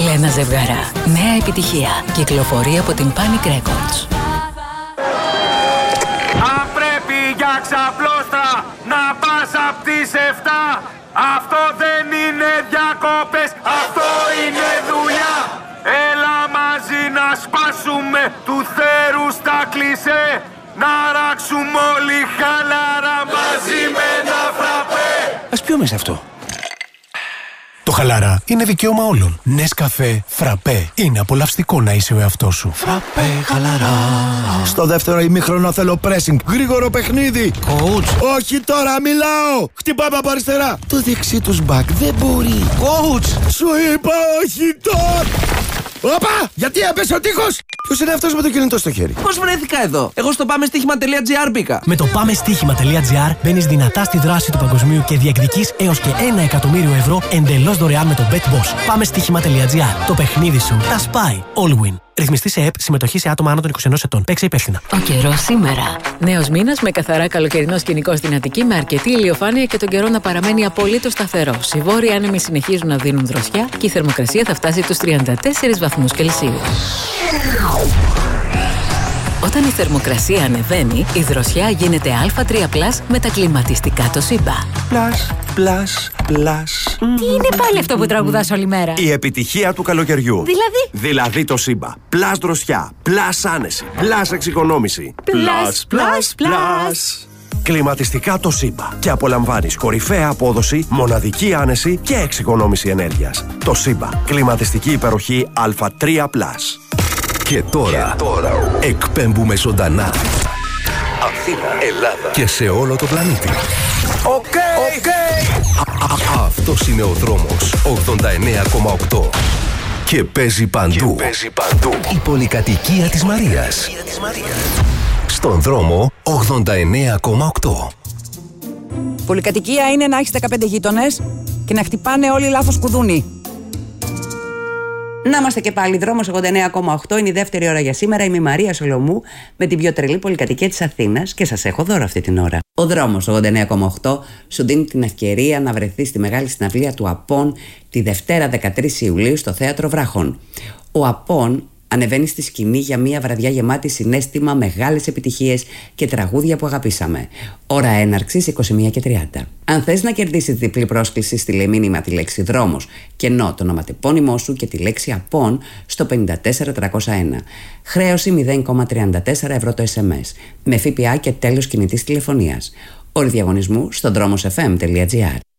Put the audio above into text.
Λένα Ζευγαρά. Νέα επιτυχία. Κυκλοφορεί από την Panic Records. Αν πρέπει για ξαπλώστρα να πας απ' τις 7, αυτό δεν είναι διακόπες, αυτό είναι δουλειά. Έλα μαζί να σπάσουμε του θέρου στα κλισέ, να ράξουμε όλοι χαλαρά μαζί με ένα φραπέ. Ας πιούμε σε αυτό. Το χαλαρά είναι δικαίωμα όλων. Νεσκαφέ, φραπέ. Είναι απολαυστικό να είσαι ο εαυτός σου. Φραπέ, χαλαρά. Στο δεύτερο ημίχρονο θέλω pressing. Γρήγορο παιχνίδι. Coach. Όχι τώρα, μιλάω. Χτυπάμε από αριστερά. Το δεξί τους μπακ δεν μπορεί. Coach. Σου είπα όχι τώρα. Όπα! Γιατί έπεσε ο τείχος! Ποιος είναι αυτός με το κινητό στο χέρι? Πώς βρέθηκα εδώ? Εγώ στο πάμεστοίχημα.gr μπήκα. Με το πάμεστοίχημα.gr μπαίνεις δυνατά στη δράση του παγκοσμίου και διεκδικείς έως και 1 εκατομμύριο ευρώ εντελώς δωρεάν με το BetBoss. Πάμεστοίχημα.gr. Το παιχνίδι σου τα σπάει. All win. Ρυθμιστή σε ΕΠ, συμμετοχή σε άτομα άνω των 21 ετών. Παίξε υπεύθυνα. Ο καιρός σήμερα. Νέος μήνας με καθαρά καλοκαιρινό σκηνικό στην Αττική, με αρκετή ηλιοφάνεια και τον καιρό να παραμένει απολύτως σταθερός. Οι βόρειοι άνεμοι συνεχίζουν να δίνουν δροσιά και η θερμοκρασία θα φτάσει τους 34 βαθμούς Κελσίου. Όταν η θερμοκρασία ανεβαίνει, η δροσιά γίνεται α3+ με τα κλιματιστικά Toshiba. Πλας. Τι είναι πάλι αυτό που τραγουδάς όλη μέρα? Η επιτυχία του καλοκαιριού. Δηλαδή Toshiba. Πλας δροσιά, πλας άνεση, πλας εξοικονόμηση. Πλας. Κλιματιστικά Toshiba. Και απολαμβάνεις κορυφαία απόδοση, μοναδική άνεση και εξοικονόμηση ενέργειας. Toshiba. Κλιματιστική υπεροχή α3+. Και τώρα εκπέμπουμε ζωντανά Αθήνα, Ελλάδα και σε όλο το πλανήτη. Οκ. Αυτός είναι ο δρόμος 89,8 και παίζει παντού. Η πολυκατοικία της Μαρίας. Στον δρόμο 89,8. Πολυκατοικία είναι να έχεις 15 γείτονες και να χτυπάνε όλοι λάθος κουδούνι. Να είμαστε και πάλι, δρόμος 89,8, είναι η δεύτερη ώρα για σήμερα. Είμαι η Μαρία Σολομού με την πιο τρελή πολυκατοικία της Αθήνας και σας έχω δώρο αυτή την ώρα. Ο δρόμος 89,8 σου δίνει την ευκαιρία να βρεθεί στη μεγάλη συναυλία του ΑΠΟΝ τη Δευτέρα 13 Ιουλίου στο Θέατρο Βράχων. Ο ΑΠΟΝ ανεβαίνει στη σκηνή για μια βραδιά γεμάτη συναίσθημα, μεγάλες επιτυχίες και τραγούδια που αγαπήσαμε. Ώρα έναρξης 21:30. Αν θες να κερδίσεις διπλή πρόσκληση, στείλε μήνυμα τη λέξη δρόμος και ενώ το ονοματεπώνυμό σου και τη λέξη ΑΠΟΝ στο 54301. Χρέωση 0,34 ευρώ το SMS. Με ΦΠΑ και τέλος κινητής τηλεφωνίας. Όροι διαγωνισμού στο dromosfm.gr.